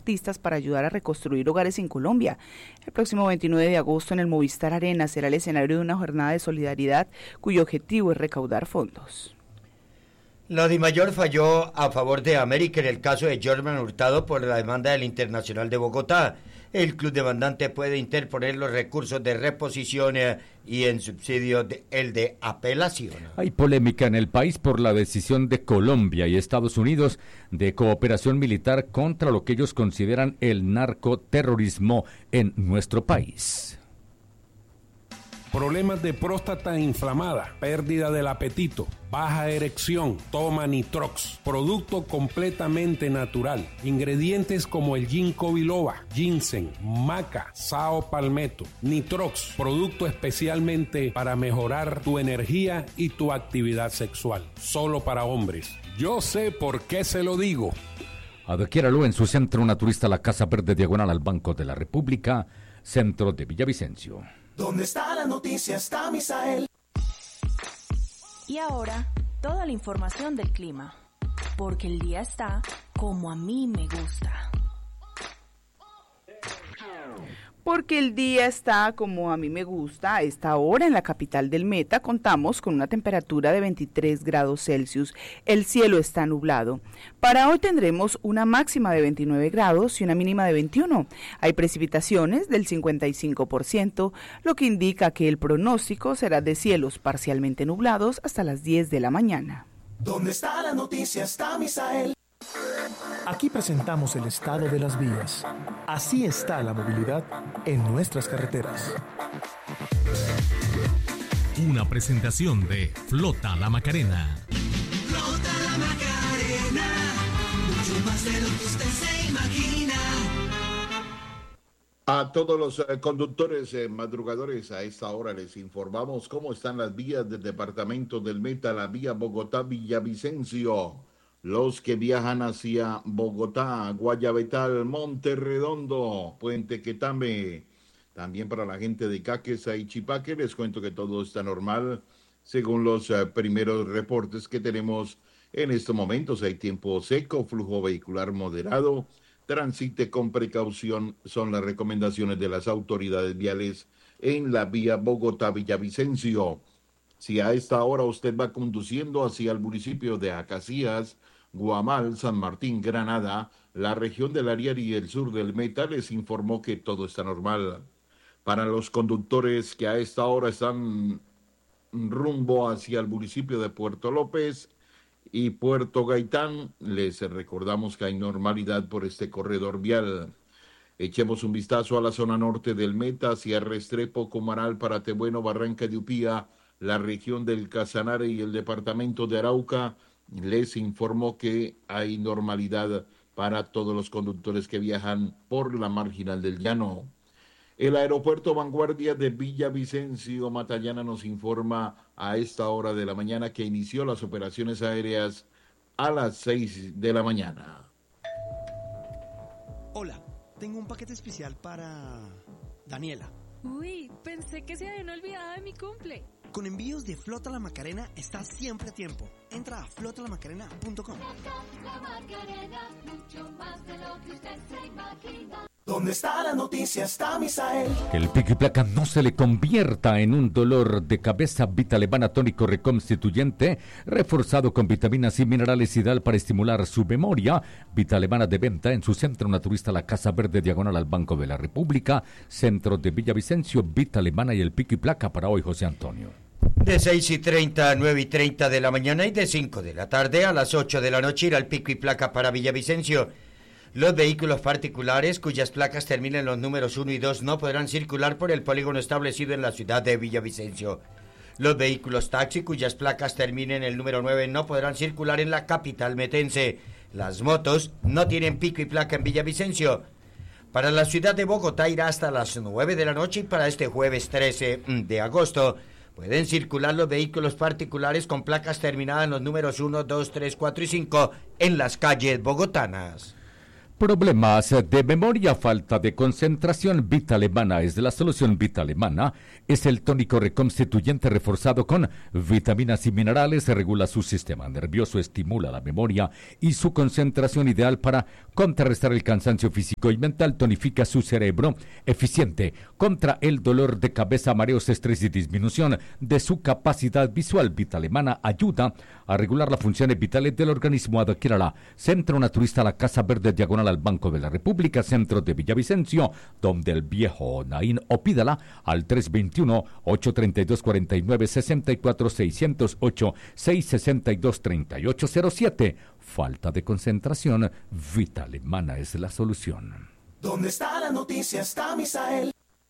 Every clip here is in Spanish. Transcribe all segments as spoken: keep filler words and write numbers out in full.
artistas para ayudar a reconstruir hogares en Colombia. El próximo veintinueve de agosto en el Movistar Arena será el escenario de una jornada de solidaridad cuyo objetivo es recaudar fondos. La DIMAYOR falló a favor de América en el caso de Jorman Hurtado por la demanda del Internacional de Bogotá. El club demandante puede interponer los recursos de reposición eh, y en subsidio de, el de apelación. Hay polémica en el país por la decisión de Colombia y Estados Unidos de cooperación militar contra lo que ellos consideran el narcoterrorismo en nuestro país. Problemas de próstata inflamada, pérdida del apetito, baja erección, toma Nitrox, producto completamente natural. Ingredientes como el ginkgo biloba, ginseng, maca, sao palmetto. Nitrox, producto especialmente para mejorar tu energía y tu actividad sexual. Solo para hombres. Yo sé por qué se lo digo. Adquiéralo en su centro naturista La Casa Verde, diagonal al Banco de la República, centro de Villavicencio. ¿Dónde está la noticia? Está Misael. Y ahora, toda la información del clima. Porque el día está como a mí me gusta. Porque el día está como a mí me gusta. A esta hora en la capital del Meta contamos con una temperatura de veintitrés grados Celsius. El cielo está nublado. Para hoy tendremos una máxima de veintinueve grados y una mínima de veintiuno. Hay precipitaciones del cincuenta y cinco por ciento, lo que indica que el pronóstico será de cielos parcialmente nublados hasta las diez de la mañana. ¿Dónde está la noticia? Está Misael. Aquí presentamos el estado de las vías. Así está la movilidad en nuestras carreteras. Una presentación de Flota La Macarena. Flota La Macarena, mucho más de lo que usted se imagina. A todos los eh, conductores eh, madrugadores, a esta hora les informamos cómo están las vías del departamento del Meta, la vía Bogotá-Villavicencio. Los que viajan hacia Bogotá, Guayabetal, Monterredondo, Puente Quetame. También para la gente de Caquesa y Chipaque, les cuento que todo está normal. Según los uh, primeros reportes que tenemos en estos momentos, hay tiempo seco, flujo vehicular moderado. Transite con precaución, son las recomendaciones de las autoridades viales en la vía Bogotá-Villavicencio. Si a esta hora usted va conduciendo hacia el municipio de Acacías, Guamal, San Martín, Granada, la región del Ariari y el sur del Meta, les informó que todo está normal. Para los conductores que a esta hora están rumbo hacia el municipio de Puerto López y Puerto Gaitán, les recordamos que hay normalidad por este corredor vial. Echemos un vistazo a la zona norte del Meta, hacia Restrepo, Comaral, Paratebueno, Barranca de Upía, la región del Casanare y el departamento de Arauca. Les informó que hay normalidad para todos los conductores que viajan por la marginal del Llano. El aeropuerto Vanguardia de Villavicencio, Matallana, nos informa a esta hora de la mañana que inició las operaciones aéreas a las seis de la mañana. Hola, tengo un paquete especial para Daniela. Uy, pensé que se habían olvidado de mi cumple. Con envíos de Flota La Macarena estás siempre a tiempo. Entra a flota la macarena punto com. ¿Dónde está la noticia? Está Misael. Que el pico y placa no se le convierta en un dolor de cabeza. Vitalevana tónico reconstituyente, reforzado con vitaminas y minerales, ideal para estimular su memoria. Vitalevana de venta en su centro naturista La Casa Verde, diagonal al Banco de la República, centro de Villavicencio. Vitalevana y el pico y placa para hoy, José Antonio. De seis y treinta a nueve y treinta de la mañana y de cinco de la tarde a las ocho de la noche irá el pico y placa para Villavicencio. Los vehículos particulares cuyas placas terminen los números uno y dos no podrán circular por el polígono establecido en la ciudad de Villavicencio. Los vehículos taxi cuyas placas terminen el número nueve no podrán circular en la capital metense. Las motos no tienen pico y placa en Villavicencio. Para la ciudad de Bogotá irá hasta las nueve de la noche y para este jueves trece de agosto pueden circular los vehículos particulares con placas terminadas en los números uno, dos, tres, cuatro y cinco en las calles bogotanas. Problemas de memoria, falta de concentración, Vita Alemana es la solución. Vita Alemana es el tónico reconstituyente reforzado con vitaminas y minerales, regula su sistema nervioso, estimula la memoria y su concentración, ideal para contrarrestar el cansancio físico y mental, tonifica su cerebro, eficiente contra el dolor de cabeza, mareos, estrés y disminución de su capacidad visual. Vita Alemana ayuda a regular las funciones vitales del organismo. Adquiérala. Centro Naturista La Casa Verde, diagonal al Banco de la República, centro de Villavicencio, donde el viejo Naín, o pídala al tres dos uno, ocho tres dos, cuatro nueve, seis cuatro, seis cero ocho, seis seis dos, tres ocho cero siete. Falta de concentración, Vita Alemana es la solución. ¿Dónde está la noticia? Está Misael.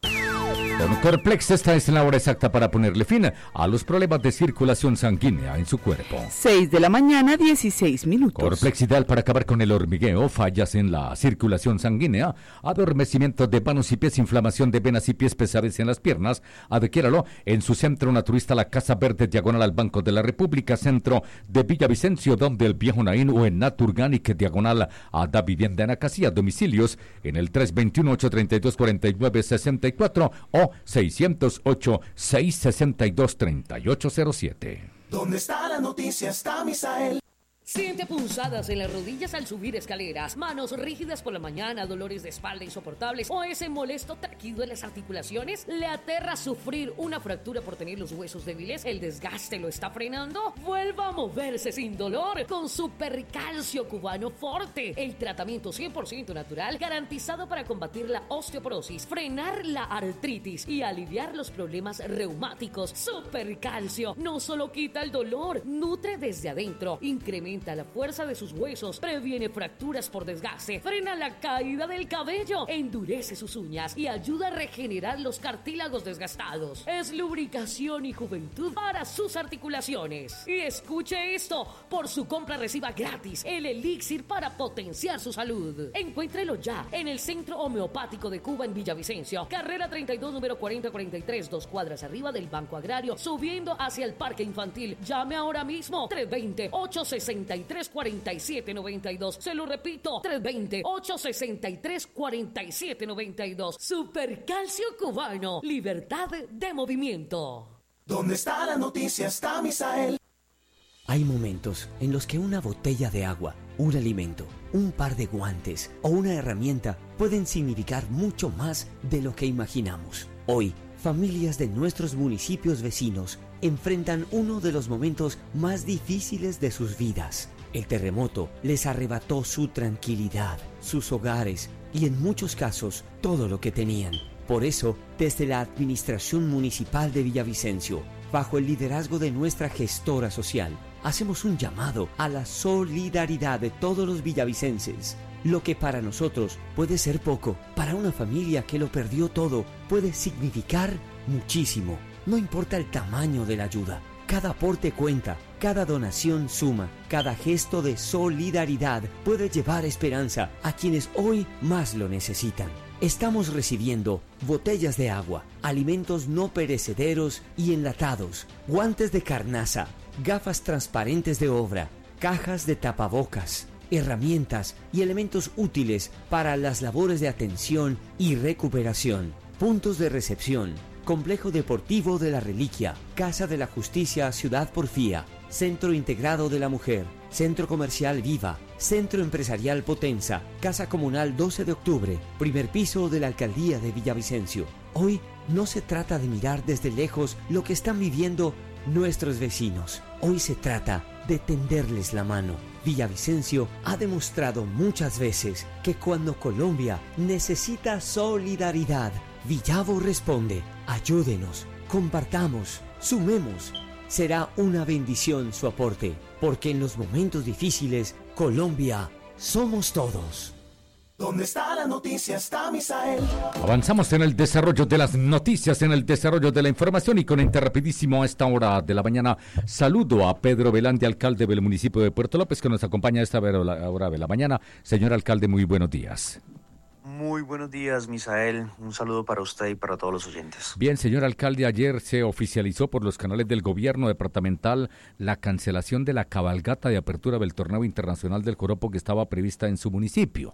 Con Corplex, esta es la hora exacta para ponerle fin a los problemas de circulación sanguínea en su cuerpo. seis de la mañana, dieciséis minutos. Corplex, ideal para acabar con el hormigueo, fallas en la circulación sanguínea, adormecimiento de manos y pies, inflamación de venas y pies, pesadez en las piernas. Adquiéralo en su centro naturista La Casa Verde, diagonal al Banco de la República, centro de Villavicencio, donde el viejo Naín, o en Naturganic, diagonal a Da Vivienda en Acasía. Domicilios en el tres dos uno, ocho tres dos, cuatro nueve seis cuatro o seis cero ocho, seis seis dos, tres ocho cero siete. ¿Dónde está la noticia? Está Misael. Siente punzadas en las rodillas al subir escaleras, manos rígidas por la mañana, dolores de espalda insoportables o ese molesto taquido en las articulaciones. ¿Le aterra sufrir una fractura por tener los huesos débiles? ¿El desgaste lo está frenando? Vuelva a moverse sin dolor con Supercalcio Cubano Forte, el tratamiento cien por ciento natural garantizado para combatir la osteoporosis, frenar la artritis y aliviar los problemas reumáticos. Supercalcio no solo quita el dolor, nutre desde adentro, incrementa la fuerza de sus huesos, previene fracturas por desgaste, frena la caída del cabello, endurece sus uñas y ayuda a regenerar los cartílagos desgastados. Es lubricación y juventud para sus articulaciones. Y escuche esto, por su compra reciba gratis el elixir para potenciar su salud. Encuéntrelo ya en el Centro Homeopático de Cuba en Villavicencio, carrera treinta y dos, número cuarenta cuarenta y tres, dos cuadras arriba del Banco Agrario, subiendo hacia el Parque Infantil. Llame ahora mismo, tres dos cero, ocho seis tres, cuatro siete nueve dos. Se lo repito, tres dos cero, ocho seis tres, cuatro siete nueve dos. Supercalcio Cubano, libertad de movimiento. ¿Dónde está la noticia? Está Misael. Hay momentos en los que una botella de agua, un alimento, un par de guantes o una herramienta pueden significar mucho más de lo que imaginamos. Hoy, familias de nuestros municipios vecinos enfrentan uno de los momentos más difíciles de sus vidas. El terremoto les arrebató su tranquilidad, sus hogares y en muchos casos todo lo que tenían. Por eso, desde la Administración Municipal de Villavicencio, bajo el liderazgo de nuestra gestora social, hacemos un llamado a la solidaridad de todos los villavicenses. Lo que para nosotros puede ser poco, para una familia que lo perdió todo, puede significar muchísimo. No importa el tamaño de la ayuda, cada aporte cuenta, cada donación suma, cada gesto de solidaridad puede llevar esperanza a quienes hoy más lo necesitan. Estamos recibiendo botellas de agua, alimentos no perecederos y enlatados, guantes de carnaza, gafas transparentes de obra, cajas de tapabocas, herramientas y elementos útiles para las labores de atención y recuperación, puntos de recepción, Complejo Deportivo de la Reliquia, Casa de la Justicia Ciudad Porfía, Centro Integrado de la Mujer, Centro Comercial Viva, Centro Empresarial Potenza, Casa Comunal doce de octubre, primer piso de la Alcaldía de Villavicencio. Hoy no se trata de mirar desde lejos lo que están viviendo nuestros vecinos. Hoy se trata de tenderles la mano. Villavicencio ha demostrado muchas veces que cuando Colombia necesita solidaridad, Villavo responde. Ayúdenos, compartamos, sumemos. Será una bendición su aporte, porque en los momentos difíciles, Colombia somos todos. ¿Dónde está la noticia? Está Misael. Avanzamos en el desarrollo de las noticias, en el desarrollo de la información y con este rapidísimo a esta hora de la mañana. Saludo a Pedro Velande, alcalde del municipio de Puerto López, que nos acompaña a esta hora de la mañana. Señor alcalde, muy buenos días. Muy buenos días, Misael. Un saludo para usted y para todos los oyentes. Bien, señor alcalde, ayer se oficializó por los canales del gobierno departamental la cancelación de la cabalgata de apertura del torneo internacional del Coropo que estaba prevista en su municipio.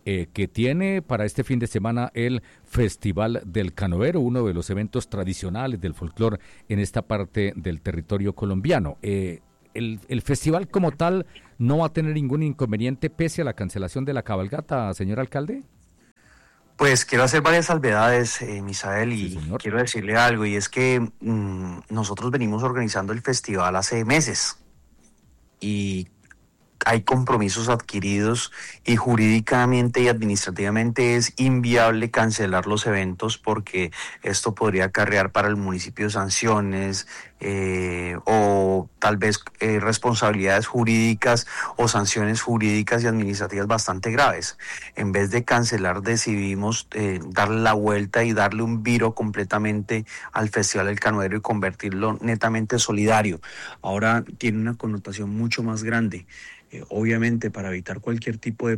eh, que tiene para este fin de semana el Festival del Canoero, uno de los eventos tradicionales del folclore en esta parte del territorio colombiano. Eh, el, el festival como tal no va a tener ningún inconveniente pese a la cancelación de la cabalgata, señor alcalde. Pues quiero hacer varias salvedades, eh, Misael, y sí, quiero decirle algo, y es que mmm, nosotros venimos organizando el festival hace meses y hay compromisos adquiridos y jurídicamente y administrativamente es inviable cancelar los eventos porque esto podría acarrear para el municipio sanciones eh, o tal vez eh, responsabilidades jurídicas o sanciones jurídicas y administrativas bastante graves. En vez de cancelar decidimos eh, darle la vuelta y darle un viro completamente al Festival del Canoero y convertirlo netamente solidario. Ahora tiene una connotación mucho más grande. Eh, obviamente para evitar cualquier tipo de